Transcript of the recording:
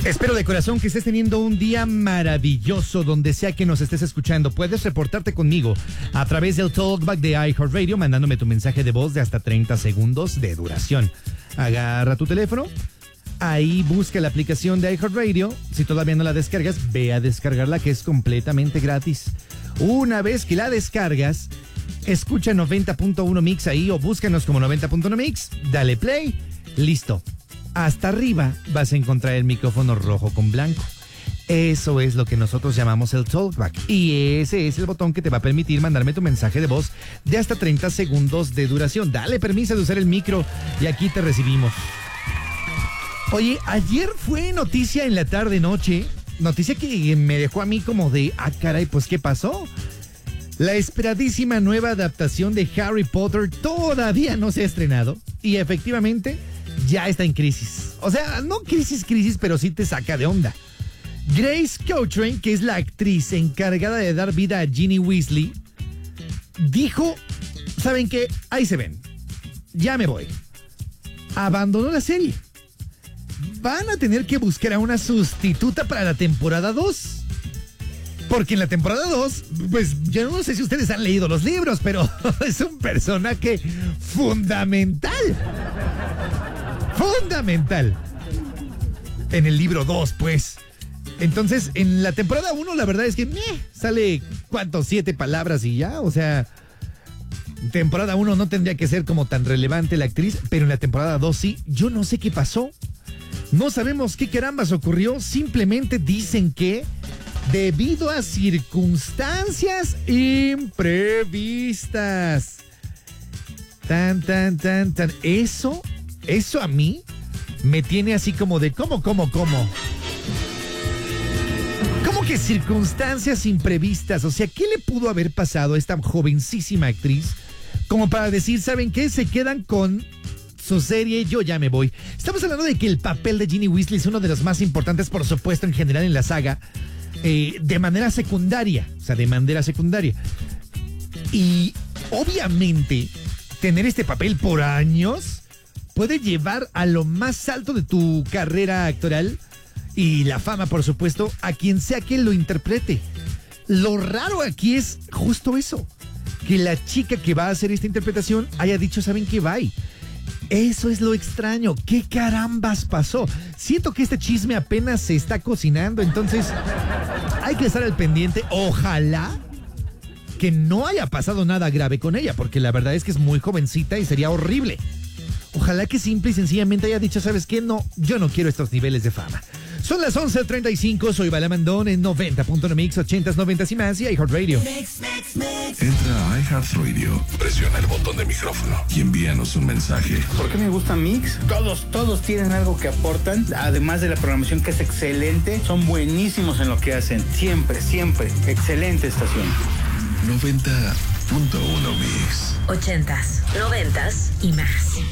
Espero de corazón que estés teniendo un día maravilloso donde sea que nos estés escuchando. Puedes reportarte conmigo a través del Talkback de iHeartRadio mandándome tu mensaje de voz de hasta 30 segundos de duración. Agarra tu teléfono, ahí busca la aplicación de iHeartRadio. Si todavía no la descargas, ve a descargarla, que es completamente gratis. Una vez que la descargas, escucha 90.1 Mix ahí o búscanos como 90.1 Mix, dale play, listo. Hasta arriba vas a encontrar el micrófono rojo con blanco. Eso es lo que nosotros llamamos el Talkback. Y ese es el botón que te va a permitir mandarme tu mensaje de voz de hasta 30 segundos de duración. Dale permiso de usar el micro y aquí te recibimos. Oye, ayer fue noticia en la tarde-noche. Noticia que me dejó a mí como de, caray, pues ¿qué pasó? La esperadísima nueva adaptación de Harry Potter todavía no se ha estrenado. Y efectivamente ya está en crisis. O sea, no crisis, pero sí te saca de onda. Grace Cochran, que es la actriz encargada de dar vida a Ginny Weasley, dijo, ¿saben qué? Ahí se ven. Ya me voy. Abandonó la serie. Van a tener que buscar a una sustituta para la temporada 2. Porque en la temporada 2, pues yo no sé si ustedes han leído los libros, pero es un personaje fundamental. Fundamental. En el libro 2, pues. Entonces, en la temporada 1, la verdad es que sale, ¿cuántos? 7 palabras y ya. O sea, temporada 1 no tendría que ser como tan relevante la actriz, pero en la temporada 2 sí. Yo no sé qué pasó. No sabemos qué carambas ocurrió. Simplemente dicen que debido a circunstancias imprevistas. Tan. Eso a mí me tiene así como de ¿cómo? ¿Cómo que circunstancias imprevistas? O sea, ¿qué le pudo haber pasado a esta jovencísima actriz como para decir, ¿saben qué? Se quedan con su serie, yo ya me voy. Estamos hablando de que el papel de Ginny Weasley es uno de los más importantes, por supuesto, en general en la saga, de manera secundaria. Y obviamente, tener este papel por años puede llevar a lo más alto de tu carrera actoral y la fama, por supuesto, a quien sea que lo interprete. Lo raro aquí es justo eso, que la chica que va a hacer esta interpretación haya dicho, ¿saben qué? Bye. Eso es lo extraño. ¿Qué carambas pasó? Siento que este chisme apenas se está cocinando, entonces hay que estar al pendiente. Ojalá que no haya pasado nada grave con ella, porque la verdad es que es muy jovencita y sería horrible. Ojalá que simple y sencillamente haya dicho, ¿sabes qué? No, yo no quiero estos niveles de fama. Son las 11:35, soy Balamandón en 90.1 Mix, 80s, 90s y más y iHeartRadio. Entra a iHeartRadio, presiona el botón de micrófono y envíanos un mensaje. ¿Por qué me gusta Mix? Todos tienen algo que aportan, además de la programación que es excelente, son buenísimos en lo que hacen, siempre, excelente estación. 90.1 Mix. 80s, 90s y más.